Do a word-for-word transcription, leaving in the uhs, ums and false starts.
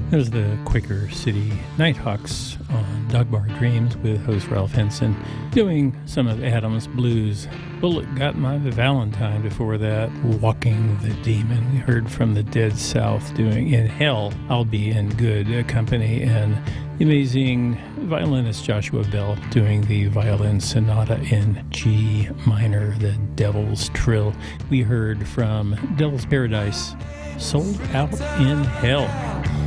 That was the Quaker City Nighthawks on Dog Bar Dreams with host Ralph Henson doing some of Adam's blues. Bullet Got My Valentine before that, Walking the Demon. We heard from the Dead South doing In Hell, I'll Be in Good Company, and the amazing violinist Joshua Bell doing the violin sonata in G minor, the Devil's Trill. We heard from Devil's Paradise, Sold Out in Hell.